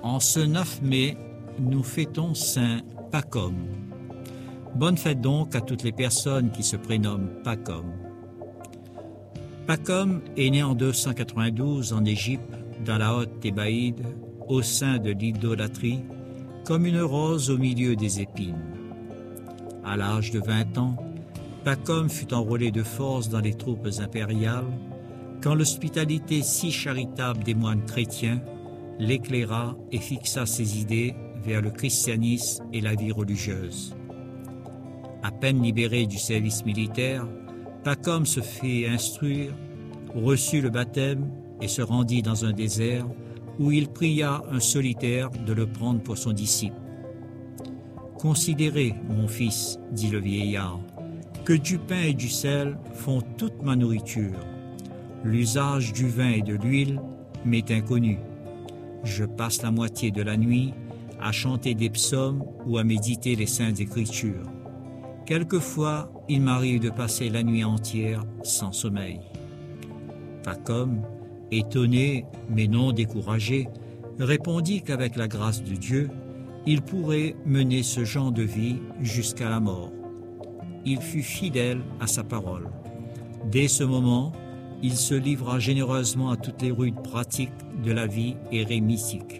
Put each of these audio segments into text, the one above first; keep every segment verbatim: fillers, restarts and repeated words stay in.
En ce neuf mai, nous fêtons Saint Pacôme. Bonne fête donc à toutes les personnes qui se prénomment Pacôme. Pacôme est né en deux cent quatre-vingt-douze en Égypte, dans la Haute Thébaïde, au sein de l'idolâtrie, comme une rose au milieu des épines. À l'âge de vingt ans, Pacôme fut enrôlé de force dans les troupes impériales, quand l'hospitalité si charitable des moines chrétiens l'éclaira et fixa ses idées vers le christianisme et la vie religieuse. À peine libéré du service militaire, Pacôme se fit instruire, reçut le baptême et se rendit dans un désert où il pria un solitaire de le prendre pour son disciple. « Considérez, mon fils, dit le vieillard, que du pain et du sel font toute ma nourriture. L'usage du vin et de l'huile m'est inconnu. Je passe la moitié de la nuit à chanter des psaumes ou à méditer les saintes écritures. Quelquefois, il m'arrive de passer la nuit entière sans sommeil. » Pacôme, étonné mais non découragé, répondit qu'avec la grâce de Dieu, il pourrait mener ce genre de vie jusqu'à la mort. Il fut fidèle à sa parole. Dès ce moment, il se livra généreusement à toutes les rudes pratiques de la vie érémitique.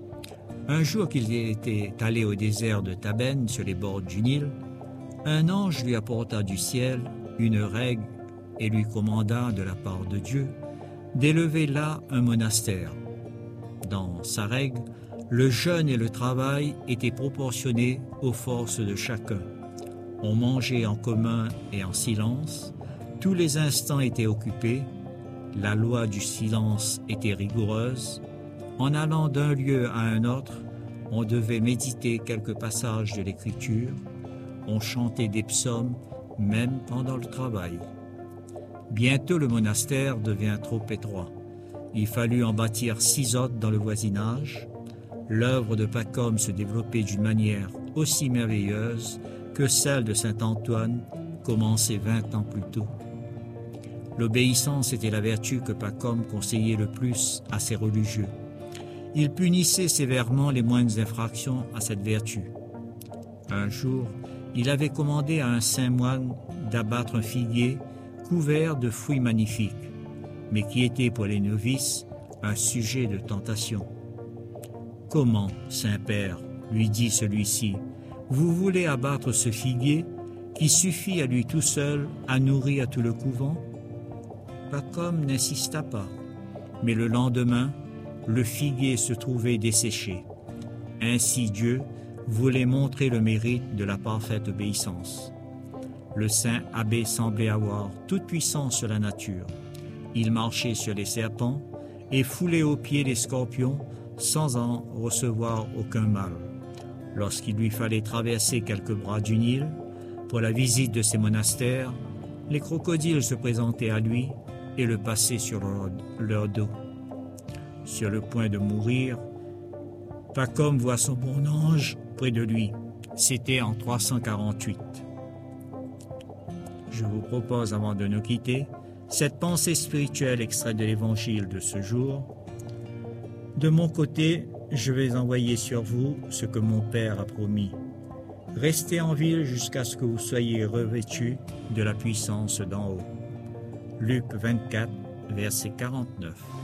Un jour qu'il était allé au désert de Tabenne, sur les bords du Nil, un ange lui apporta du ciel une règle et lui commanda de la part de Dieu d'élever là un monastère. Dans sa règle, le jeûne et le travail étaient proportionnés aux forces de chacun. On mangeait en commun et en silence, tous les instants étaient occupés, la loi du silence était rigoureuse. En allant d'un lieu à un autre, on devait méditer quelques passages de l'Écriture, on chantait des psaumes même pendant le travail. Bientôt le monastère devint trop étroit. Il fallut en bâtir six autres dans le voisinage. L'œuvre de Pacôme se développait d'une manière aussi merveilleuse que celle de saint Antoine, commencée vingt ans plus tôt. L'obéissance était la vertu que Pacôme conseillait le plus à ses religieux. Il punissait sévèrement les moindres infractions à cette vertu. Un jour, il avait commandé à un saint moine d'abattre un figuier couvert de fruits magnifiques, mais qui était pour les novices un sujet de tentation. « Comment, Saint-Père, lui dit celui-ci, vous voulez abattre ce figuier qui suffit à lui tout seul à nourrir tout le couvent ?» Pacôme n'insista pas, mais le lendemain, le figuier se trouvait desséché. Ainsi Dieu voulait montrer le mérite de la parfaite obéissance. Le saint abbé semblait avoir toute puissance sur la nature. Il marchait sur les serpents et foulait aux pieds les scorpions sans en recevoir aucun mal. Lorsqu'il lui fallait traverser quelques bras du Nil pour la visite de ses monastères, les crocodiles se présentaient à lui et le passaient sur leur, leur dos. Sur le point de mourir, Pacôme voit son bon ange près de lui. C'était en trois cent quarante-huit. Je vous propose, avant de nous quitter, cette pensée spirituelle extraite de l'Évangile de ce jour. De mon côté, je vais envoyer sur vous ce que mon Père a promis. Restez en ville jusqu'à ce que vous soyez revêtus de la puissance d'en haut. Luc vingt-quatre, verset quarante-neuf.